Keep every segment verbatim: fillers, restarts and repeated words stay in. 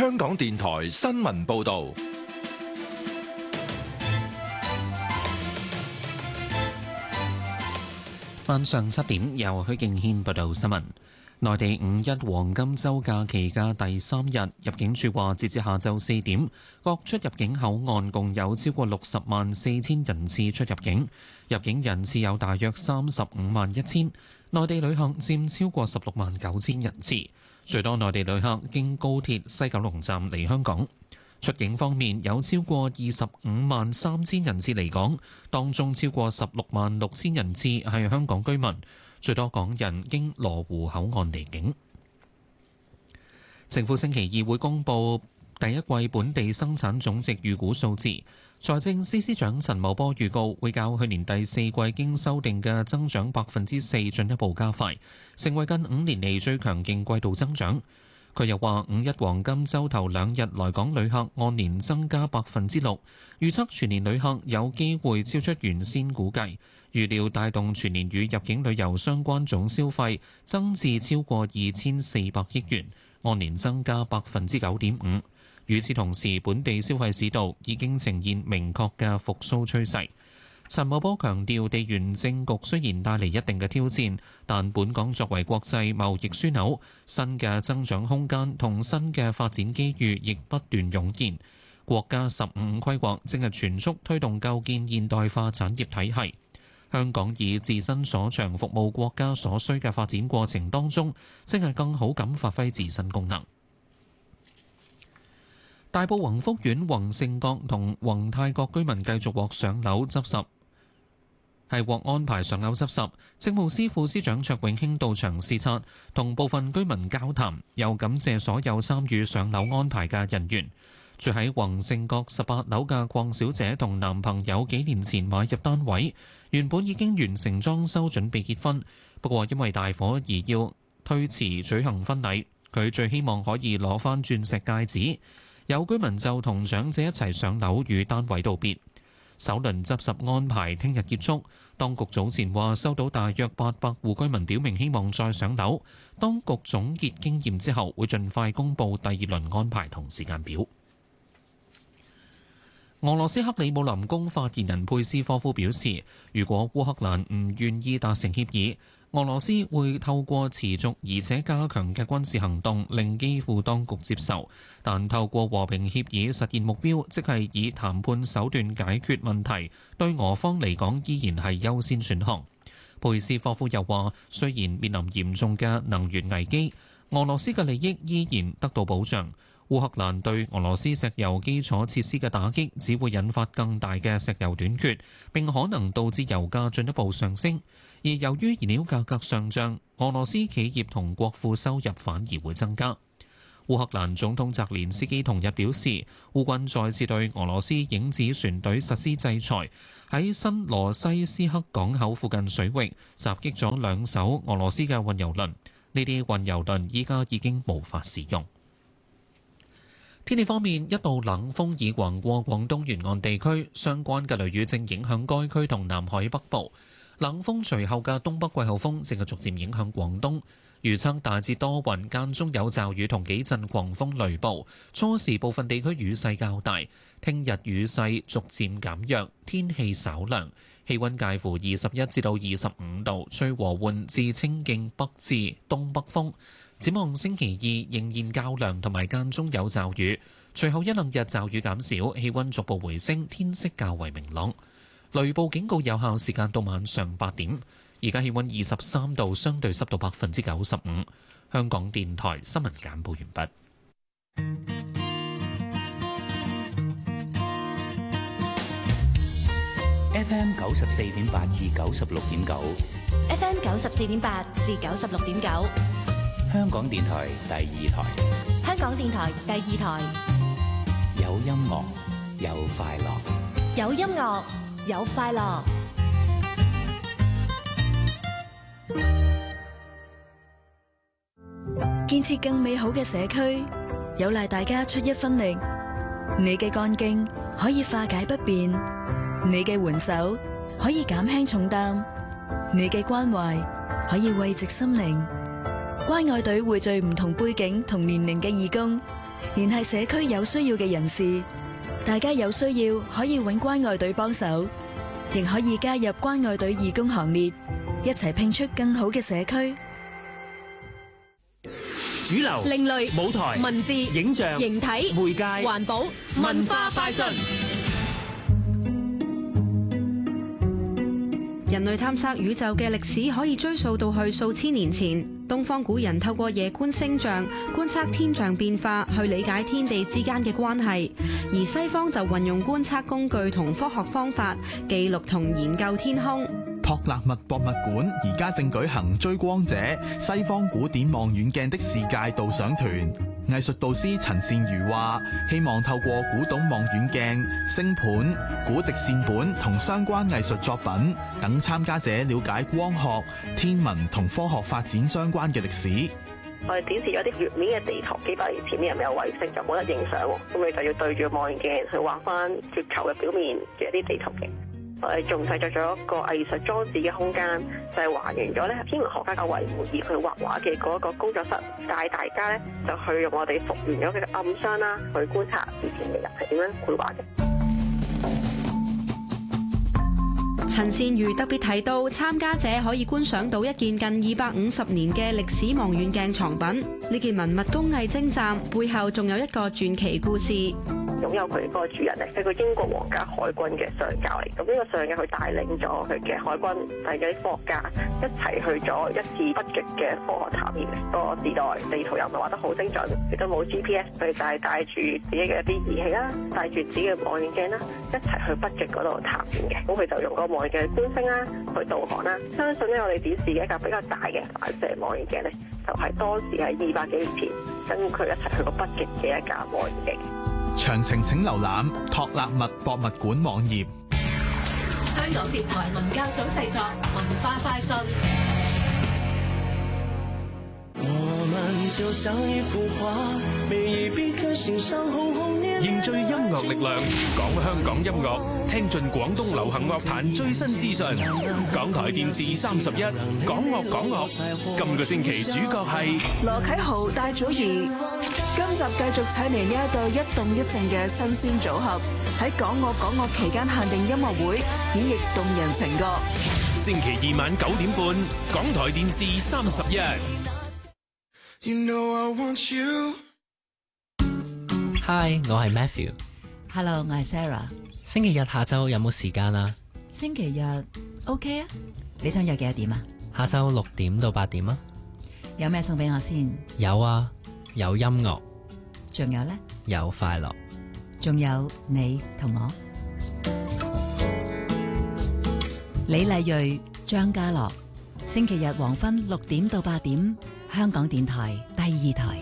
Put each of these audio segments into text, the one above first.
香港電台新聞報道。 晚上七點，由許敬軒報道新聞。內地五一黃金週假期嘅第三日，入境處話，截至下晝四點，各出入境口岸共有超過六十萬四千人次出入境，入境人次有大約三十五萬一千，內地旅客佔超過十六萬九千人次。最多內地旅客經高鐵西九龍站嚟香港。出境方面，有超過二十五萬三千人次離港，當中超過十六萬六千人次係香港居民，最多港人經羅湖口岸離境。政府星期二會公布第一季本地生產總值預估數字，財政司司長陳茂波預告會較去年第四季經修訂嘅增長百分之四進一步加快，成為近五年嚟最強勁季度增長。佢又話：五一黃金週頭兩日來港旅客按年增加百分之六，預測全年旅客有機會超出原先估計，預料帶動全年與入境旅遊相關總消費增至超過二千四百億元，按年增加百分之九點五。與此同時，本地消費市道已經呈現明確嘅復甦趨勢。陳茂波強調，地緣政局雖然帶嚟一定嘅挑戰，但本港作為國際貿易樞紐，新嘅增長空間同新嘅發展機遇亦不斷湧現。國家十五五規劃正係全速推動構建現代化產業體系。香港以自身所長服務國家所需嘅發展過程當中，正係更好咁發揮自身功能。大埔宏福苑宏盛閣同宏泰閣居民繼續獲上樓執拾。係獲安排上樓執拾，政務司副司長卓永興到場視察，同部分居民交談，又感謝所有參與上樓安排嘅人員。住喺宏盛閣十八樓嘅鄺小姐同男朋友幾年前買入單位，原本已經完成裝修準備結婚，不過因為大火而要推遲舉行婚禮。佢最希望可以攞返鑽石戒指。有居民就同長者一齊上樓與單位道別。首輪執拾安排聽日結束，當局早前話收到大約八百戶居民表明希望再上樓，當局總結經驗之後會盡快公佈第二輪安排同時間表。俄羅斯克里姆林宮發言人佩斯科夫表示，如果烏克蘭唔願意達成協議，俄羅斯會透過持續而且加強嘅軍事行動令基輔當局接受，但透過和平協議實現目標，即係以談判手段解決問題，對俄方嚟講依然係優先選項。佩斯科夫又話，雖然面臨嚴重嘅能源危機，俄羅斯嘅利益依然得到保障。烏克蘭對俄羅斯石油基礎設施嘅打擊只會引發更大嘅石油短缺，並可能導致油價進一步上升。而由於燃料價格上漲，俄羅斯企業同國庫收入反而會增加。烏克蘭總統澤連斯基同日表示，烏軍再次對俄羅斯影子船隊實施制裁，喺新羅西斯克港口附近水域襲擊咗兩艘俄羅斯嘅運油輪，呢啲運油輪依家已經無法使用。天氣方面，一道冷鋒已橫過廣東沿岸地區，相關嘅雷雨正影響該區同南海北部。冷鋒隨後嘅東北季候風正係逐漸影響廣東，預測大致多雲，間中有驟雨同幾陣狂風雷暴，初時部分地區雨勢較大。聽日雨勢逐漸減弱，天氣稍涼，氣溫介乎二十一至到二十五度，吹和緩至清勁北至東北風。展望星期二仍然較涼，同埋間中有驟雨，隨後一兩日驟雨減少，氣溫逐步回升，天色較為明朗。雷暴警告有效時間到晚上八點。而家氣溫二十三度，相對濕度百分之九十五。香港電台新聞簡報完畢。 F M 九十四點八至九十六點九 ，F M 九十四點八至九十六點九， 香港電台第二台， 香港電台第二台， 有音樂，有快樂， 有音樂，有快樂。 建設更美好嘅社區，有賴大家出一分力。你嘅幹勁可以化解不便，你嘅援手可以減輕重擔，你嘅關懷可以慰藉心靈。關愛隊匯聚唔同背景同年齡嘅義工， 聯繫社區有需要嘅人士。大家有需要可以揾關愛隊幫手，亦可以加入關愛隊義工行列，一齊拼出更好嘅社區。 主流、 另類、 舞台、 文字、 影像、 形體、 媒介、 環保、文化快訊。 人類探索宇宙嘅歷史可以追溯到去數千年前。東方古人透過夜觀星象，觀測天象變化，去理解天地之間嘅關係；而西方就運用觀測工具同科學方法，記錄同研究天空。 托勒密博物館而家正舉行追光者西方古典望遠鏡的世界導賞團。藝術導師陳善如話，希望透過古董望遠鏡、星盤、古籍線本同相關藝術作品等，參加者了解光學、天文同科學發展相關嘅歷史。 我哋展示咗啲月面嘅地圖，幾百年前啲人未有衛星就冇得影相喎，咁你就要對住望遠鏡去畫翻月球嘅表面嘅一啲地圖嘅。我哋仲製作咗一個藝術裝置嘅空間，就係還原咗咧天文學家嘅維護爾佢畫畫嘅嗰一個工作室，帶大家咧就去用我哋復原咗佢嘅暗箱啦，去觀察以前嘅人係點樣繪畫嘅。 陳善如特別提到，參加者可以觀賞到一件近二百五十年嘅歷史望遠鏡藏品。呢件文物工藝精湛，背後仲有一個傳奇故事。 擁有佢嗰個主人咧係個英國皇家海軍嘅上校嚟，咁呢個上校佢帶領咗佢嘅海軍，帶咗啲科學家一齊去咗一次北極嘅科學探險。個時代地圖又唔係畫得好精準，亦都冇 G P S， 佢就係帶住自己嘅一啲儀器啦，帶住自己嘅望遠鏡啦，一齊去北極嗰度探險嘅。咁佢就用個望遠鏡觀星啦，去導航啦。相信咧，我哋展示嘅一架比較大嘅反射望遠鏡咧，就係當時喺二百幾年前跟佢一齊去過北極嘅一架望遠鏡。 詳情請瀏覽托勒密博物館網頁。 香港電台文教組製作文化快訊。 我們就像一幅畫，每一筆刻心上紅紅臉。 凝聚音樂力量，講香港音樂，聽盡廣東流行樂壇最新資訊。港台電視三十一，講樂講樂。今個星期主角係羅啟豪、戴祖儀。今集繼續請嚟呢一對一動一靜嘅新鮮組合，喺港樂講樂期間限定音樂會演繹動人情歌。 星期二晚九點半，港台電視三十一。 You know I want you. Hi， 我係 Matthew。 Hello， 我係 Sarah。 星期日下晝有冇時間啊？ 星期日 OK 啊？你想約幾多點啊？ 下晝六點到八點啊？ 有咩送俾我先？ 有啊，有音樂。 仲有呢？ 有快樂。 仲有你同我。李麗蕊、張家樂，星期日黃昏六點到八點，香港電台第二台。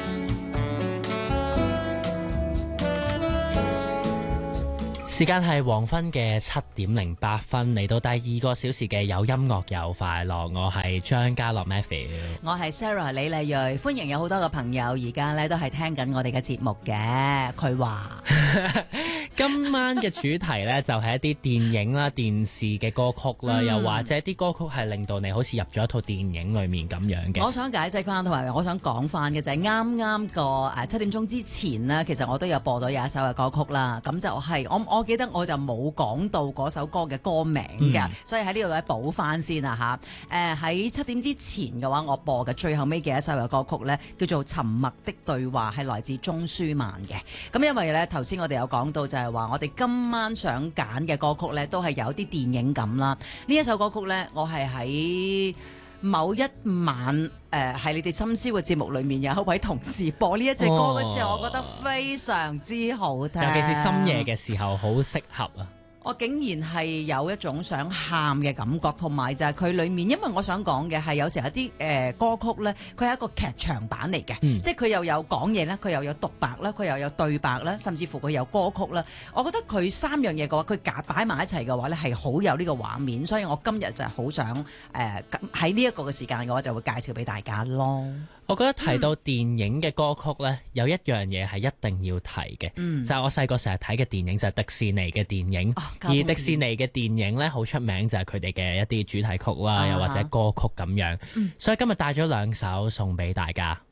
時間係黃昏嘅七點零八分，嚟到第二個小時嘅有音樂有快樂，我係張家樂 Matthew， 我係 Sarah 李麗蕊，歡迎有好多個朋友而家咧都係聽緊我哋嘅節目嘅。佢話今晚嘅主題呢，就係一啲電影啦、電視嘅歌曲啦，嗯、又或者啲歌曲係令到你好似入咗一套電影裏面咁樣嘅。 我想解釋翻同埋我想講翻嘅就係啱啱個誒七點鐘之前呢，其實我都有播到有一首嘅歌曲啦。咁就係、是、我我記得我就冇講到嗰首歌嘅歌名嘅，嗯、所以喺呢度咧補翻先啊嚇。誒喺七點之前嘅話，我播嘅最後尾嘅一首嘅歌曲呢，叫做《沉默的對話》，係來自鍾舒漫嘅。咁因為呢，頭先我哋有講到就係話我哋今晚想揀嘅歌曲呢，都係有啲電影感啦。呢一首歌曲呢，我係喺某一晚誒喺、呃、你哋深宵嘅節目裏面有一位同事播呢一隻歌嘅時候，哦、我覺得非常之好聽， 尤其是深夜嘅時候好適合啊！ 我竟然係有一種想喊嘅感覺，同埋就係佢裏面，因為我想講嘅係有時候一啲誒、呃、歌曲呢，佢係一個劇場版嚟嘅，嗯、即係佢又有講嘢啦，佢又有獨白啦，佢又有對白啦，甚至乎佢有歌曲啦。我覺得佢三樣嘢嘅話，佢夾擺埋一齊嘅話呢，係好有呢個畫面，所以我今日就係好想誒喺呢一個嘅時間嘅話，就會介紹俾大家咯。 我覺得提到電影嘅歌曲呢，嗯、有一樣嘢係一定要提嘅，嗯、就係我細個成日睇嘅電影就係、是、迪士尼嘅電影，哦、而迪士尼嘅電影呢，好出名就係佢哋嘅一啲主題曲啦，啊、又或者歌曲咁樣，嗯、所以今日帶咗兩首送俾大家。